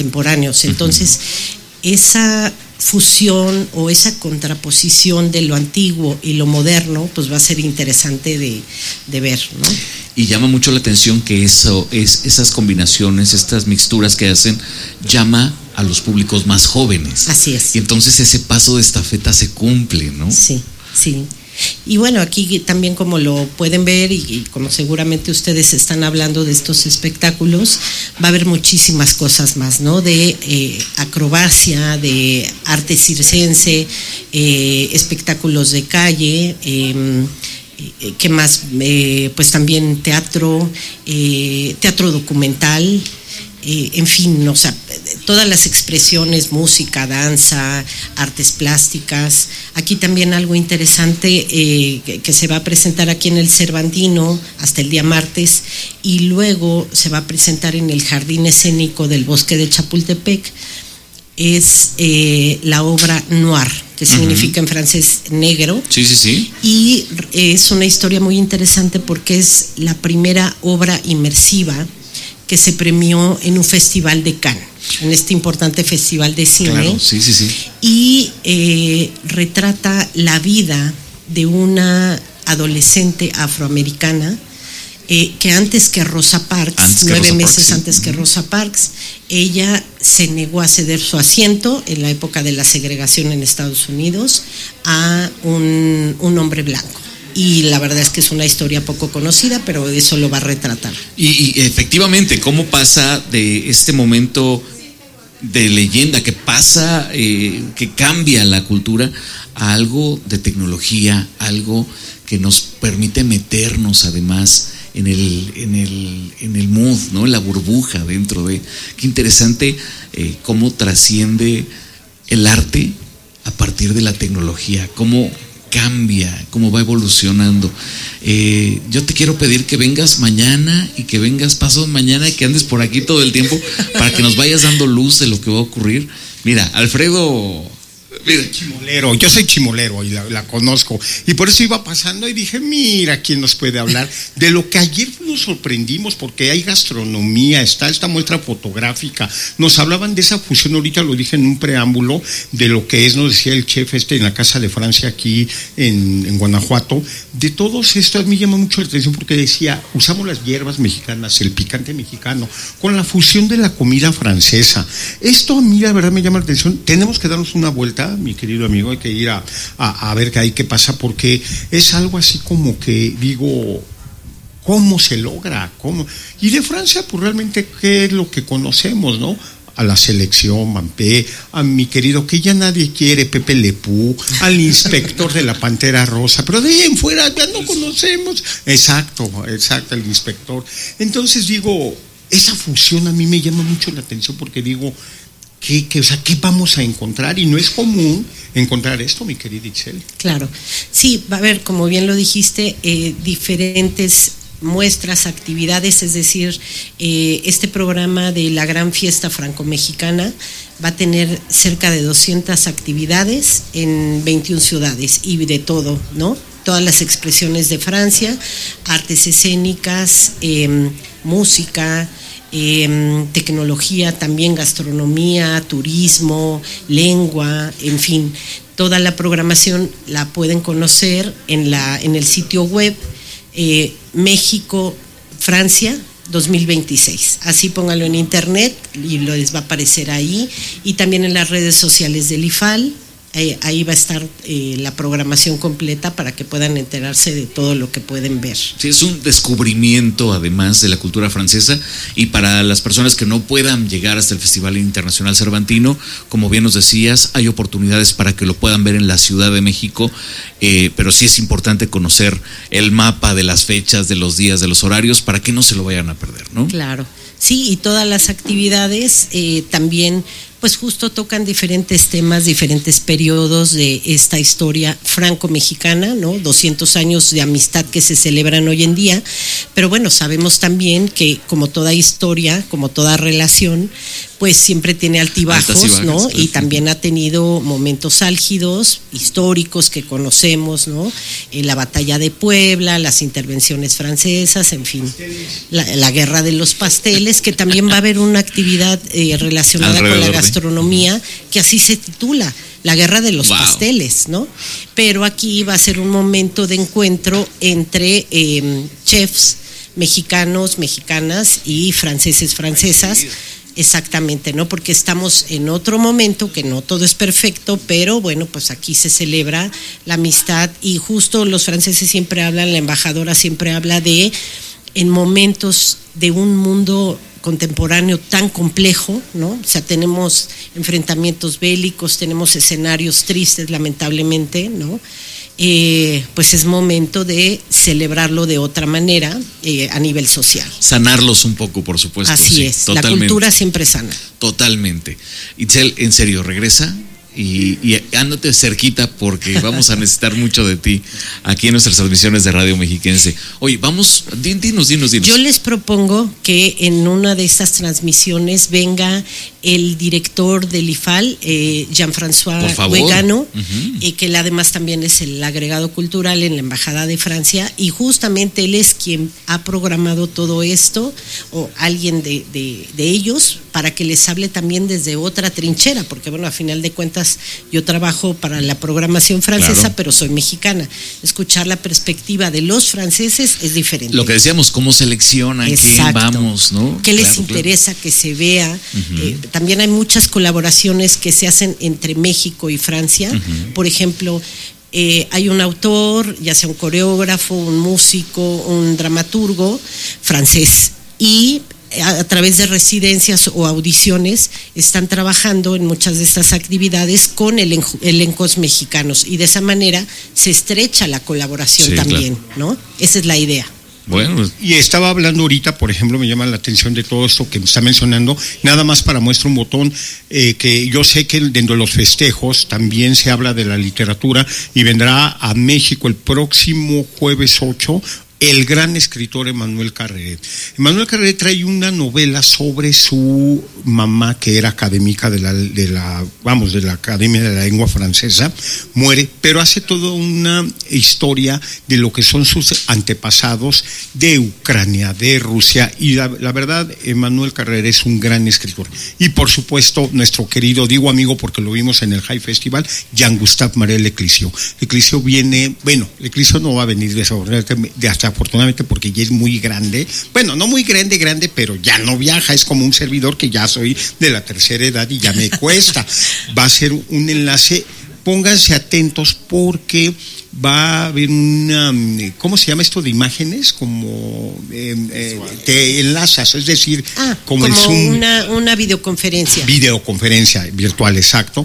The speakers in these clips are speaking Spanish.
contemporáneos. Entonces, esa fusión o esa contraposición de lo antiguo y lo moderno, pues va a ser interesante de ver, ¿no? Y llama mucho la atención que esas combinaciones, estas mixturas que hacen, llama a los públicos más jóvenes. Así es. Y entonces ese paso de estafeta se cumple, ¿no? Sí, sí. Y bueno, aquí también, como lo pueden ver y como seguramente ustedes están hablando de estos espectáculos, va a haber muchísimas cosas más, ¿no? De acrobacia, de arte circense, espectáculos de calle, ¿qué más? Pues también teatro documental. En fin, o sea, todas las expresiones, música, danza, artes plásticas. Aquí también algo interesante que se va a presentar aquí en el Cervantino hasta el día martes, y luego se va a presentar en el Jardín Escénico del Bosque de Chapultepec, es la obra Noir, que significa en francés negro. Sí, sí, sí. Y es una historia muy interesante porque es la primera obra inmersiva que se premió en un festival de Cannes, en este importante festival de cine. Claro, sí, sí, sí. Y retrata la vida de una adolescente afroamericana que antes que Rosa Parks, 9 meses antes que Rosa Parks, ella se negó a ceder su asiento en la época de la segregación en Estados Unidos a un hombre blanco. Y la verdad es que es una historia poco conocida, pero eso lo va a retratar. Y efectivamente, ¿cómo pasa de este momento de leyenda que pasa, que cambia la cultura, a algo de tecnología, algo que nos permite meternos además en el mood, ¿no? En la burbuja dentro de... Qué interesante cómo trasciende el arte a partir de la tecnología, cómo cambia, cómo va evolucionando. Yo te quiero pedir que vengas mañana y que vengas pasado mañana y que andes por aquí todo el tiempo para que nos vayas dando luz de lo que va a ocurrir. Mira, Alfredo... Chimolero, yo soy chimolero y la conozco, y por eso iba pasando y dije, mira quién nos puede hablar de lo que ayer nos sorprendimos, porque hay gastronomía, está esta muestra fotográfica, nos hablaban de esa fusión, ahorita lo dije en un preámbulo, de lo que es, nos decía el chef en la Casa de Francia aquí en Guanajuato, de todos estos. A mí llama mucho la atención porque decía, usamos las hierbas mexicanas, el picante mexicano, con la fusión de la comida francesa. Esto a mí la verdad me llama la atención. Tenemos que darnos una vuelta, mi querido amigo, hay que ir a ver qué pasa, porque es algo así como que digo, ¿cómo se logra? ¿Cómo? Y de Francia, pues realmente, ¿qué es lo que conocemos, no? A la selección, Mampé, a mi querido, que ya nadie quiere, Pepe Le Pew, al inspector de la Pantera Rosa, pero de ahí en fuera ya no conocemos. Exacto, el inspector. Entonces digo, esa fusión a mí me llama mucho la atención, porque digo, ¿qué vamos a encontrar? Y no es común encontrar esto, mi querida Itzel. Claro, sí, va a haber, como bien lo dijiste, diferentes muestras, actividades, es decir, este programa de la Gran Fiesta Franco-Mexicana va a tener cerca de 200 actividades en 21 ciudades y de todo, ¿no? Todas las expresiones de Francia, artes escénicas, música, tecnología, también gastronomía, turismo, lengua, en fin, toda la programación la pueden conocer en el sitio web México Francia 2026, así pónganlo en internet y les va a aparecer ahí, y también en las redes sociales del IFAL. Ahí va a estar la programación completa para que puedan enterarse de todo lo que pueden ver. Sí, es un descubrimiento además de la cultura francesa, y para las personas que no puedan llegar hasta el Festival Internacional Cervantino, como bien nos decías, hay oportunidades para que lo puedan ver en la Ciudad de México, pero sí es importante conocer el mapa de las fechas, de los días, de los horarios, para que no se lo vayan a perder, ¿no? Claro, sí, y todas las actividades también pues justo tocan diferentes temas, diferentes periodos de esta historia franco-mexicana, ¿no? 200 años de amistad que se celebran hoy en día, pero bueno, sabemos también que como toda historia, como toda relación, pues siempre tiene altibajos, ¿no? Y también ha tenido momentos álgidos, históricos que conocemos, ¿no? La batalla de Puebla, las intervenciones francesas, en fin, la guerra de los pasteles, que también va a haber una actividad relacionada con la gastronomía, que así se titula, la guerra de los pasteles, ¿no? Pero aquí va a ser un momento de encuentro entre chefs mexicanos, mexicanas y franceses, francesas. Exactamente, ¿no? Porque estamos en otro momento, que no todo es perfecto, pero bueno, pues aquí se celebra la amistad y justo los franceses siempre hablan, la embajadora siempre habla de, en momentos de un mundo contemporáneo tan complejo, ¿no? O sea, tenemos enfrentamientos bélicos, tenemos escenarios tristes, lamentablemente, ¿no? Pues es momento de celebrarlo de otra manera a nivel social. Sanarlos un poco, por supuesto. Así sí, es, totalmente. La cultura siempre sana. Totalmente. Itzel, en serio, regresa y ándate cerquita porque vamos a necesitar mucho de ti aquí en nuestras transmisiones de Radio Mexiquense. Oye, vamos, dinos. Yo les propongo que en una de estas transmisiones venga el director del IFAL, Jean-François Huegano, que además también es el agregado cultural en la Embajada de Francia, y justamente él es quien ha programado todo esto, o alguien de ellos, para que les hable también desde otra trinchera, porque bueno, a final de cuentas yo trabajo para la programación francesa, claro, pero soy mexicana. Escuchar la perspectiva de los franceses es diferente. Lo que decíamos, cómo seleccionan, quién vamos, ¿no? ¿Qué les interesa que se vea? También hay muchas colaboraciones que se hacen entre México y Francia. Por ejemplo, hay un autor, ya sea un coreógrafo, un músico, un dramaturgo francés, y a través de residencias o audiciones están trabajando en muchas de estas actividades con elencos mexicanos, y de esa manera se estrecha la colaboración también, claro, ¿no? Esa es la idea. Bueno, y estaba hablando ahorita, por ejemplo, me llama la atención de todo esto que me está mencionando, nada más para muestra un botón, que yo sé que dentro de los festejos también se habla de la literatura, y vendrá a México el próximo jueves 8 el gran escritor Emmanuel Carrère. Emmanuel Carrère trae una novela sobre su mamá, que era académica de la Academia de la Lengua Francesa, muere, pero hace toda una historia de lo que son sus antepasados de Ucrania, de Rusia, y la verdad, Emmanuel Carrère es un gran escritor. Y por supuesto, nuestro querido, digo amigo porque lo vimos en el High Festival, Jean-Gustave Maré Leclisio. Leclisio viene, bueno, Leclisio no va a venir desafortunadamente porque ya es muy grande, bueno, no muy grande, pero ya no viaja, es como un servidor que ya soy de la tercera edad y ya me cuesta. Va a ser un enlace, pónganse atentos porque va a haber una, ¿cómo se llama esto de imágenes? Como te enlazas, es decir, como el Zoom, una videoconferencia. Videoconferencia virtual, exacto.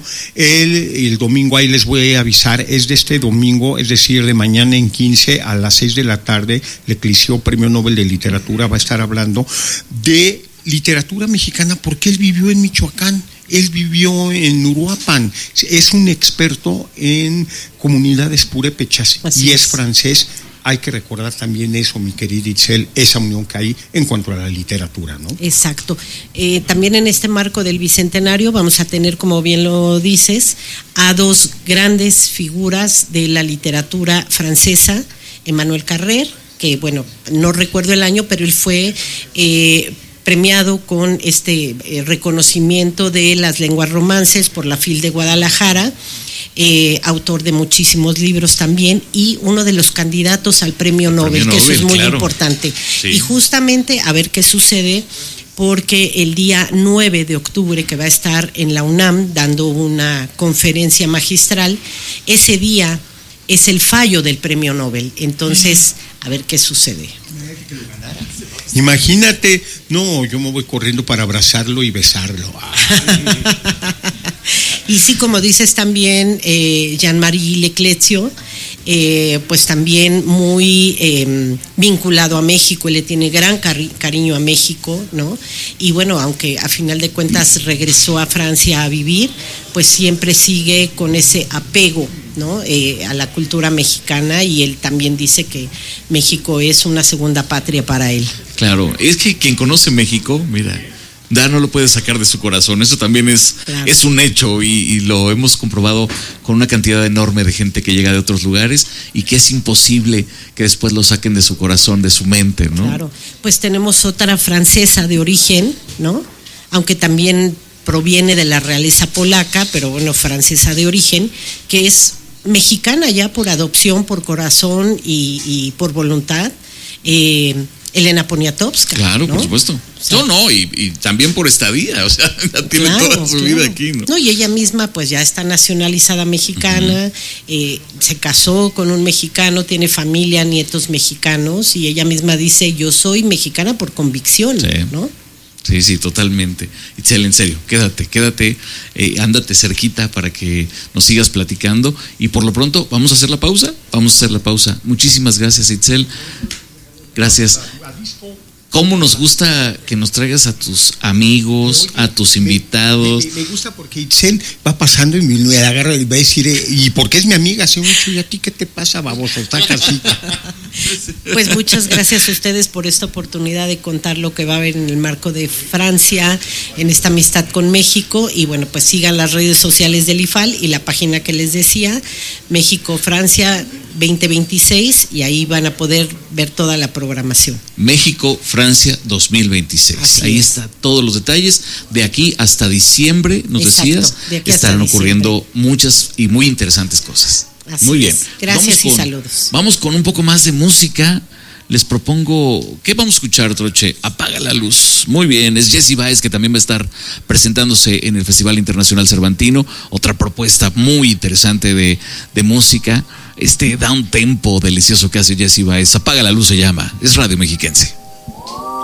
El domingo, ahí les voy a avisar, es de este domingo, es decir, de mañana en 15 a las 6 de la tarde, Leclisio, Premio Nobel de Literatura, va a estar hablando de literatura mexicana porque él vivió en Michoacán. Él vivió en Uruapan, es un experto en comunidades purépechas y es francés. Hay que recordar también eso, mi querida Itzel, esa unión que hay en cuanto a la literatura, ¿no? Exacto. También en este marco del Bicentenario vamos a tener, como bien lo dices, a dos grandes figuras de la literatura francesa, Emmanuel Carrère, que bueno, no recuerdo el año, pero él fue premiado con este reconocimiento de las lenguas romances por la FIL de Guadalajara, autor de muchísimos libros también, y uno de los candidatos al premio Nobel, que eso es muy importante. Sí. Y justamente a ver qué sucede, porque el día 9 de octubre, que va a estar en la UNAM dando una conferencia magistral, ese día es el fallo del premio Nobel. Entonces, a ver qué sucede. Imagínate, no, yo me voy corriendo para abrazarlo y besarlo. Y sí, como dices también, Jean-Marie Leclisio, pues también muy vinculado a México, él le tiene gran cariño a México, ¿no? Y bueno, aunque a final de cuentas regresó a Francia a vivir, pues siempre sigue con ese apego, ¿no? A la cultura mexicana, y él también dice que México es una segunda patria para él. Claro, es que quien conoce México, mira, no lo puede sacar de su corazón. Eso también es un hecho, y lo hemos comprobado con una cantidad enorme de gente que llega de otros lugares y que es imposible que después lo saquen de su corazón, de su mente, ¿no? Claro, pues tenemos otra francesa de origen, ¿no? Aunque también proviene de la realeza polaca, pero bueno, francesa de origen, que es mexicana ya por adopción, por corazón y por voluntad. Elena Poniatowska. Claro, ¿no? por supuesto. O sea, y también por estadía, o sea, tiene toda su vida aquí, ¿no? No, y ella misma pues ya está nacionalizada mexicana, se casó con un mexicano, tiene familia, nietos mexicanos, y ella misma dice, yo soy mexicana por convicción, sí, ¿no? Sí, totalmente. Itzel, en serio, quédate, ándate cerquita para que nos sigas platicando, y por lo pronto vamos a hacer la pausa. Muchísimas gracias, Itzel. Gracias. ¿Cómo nos gusta que nos traigas a tus amigos, a tus invitados? Me gusta porque Itzel va pasando y me agarra y va a decir, ¿y por qué es mi amiga? Se mucho, ¿y a ti qué te pasa, baboso? Está casita. Pues muchas gracias a ustedes por esta oportunidad de contar lo que va a haber en el marco de Francia, en esta amistad con México. Y bueno, pues sigan las redes sociales del IFAL y la página que les decía, México-Francia 2026, y ahí van a poder ver toda la programación. México-Francia 2026. Así ahí es. está todos los detalles. De aquí hasta diciembre, nos Exacto, decías, de aquí estarán hasta ocurriendo muchas y muy interesantes cosas. Así muy bien. es. Gracias y saludos. Vamos con un poco más de música. Les propongo, ¿qué vamos a escuchar, Troche? Apaga la luz. Muy bien, es Jessie Baez, que también va a estar presentándose en el Festival Internacional Cervantino. Otra propuesta muy interesante de música. Down tempo delicioso que hace Jessie Baez. Apaga la luz se llama. Es Radio Mexiquense.